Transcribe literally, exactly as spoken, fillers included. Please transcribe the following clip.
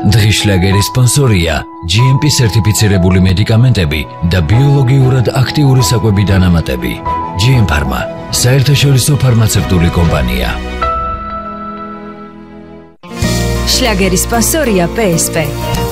დღის შლაგერის სპონსორია ჯი ემ პი სერტიფიცირებული მედიკამენტები და ბიოლოგიურად აქტიური საკვები დანამატები. ჯი ემ Pharma, საერთაშორისო ფარმაცევტული კომპანია. შლაგერის სპონსორია პე ეს პე.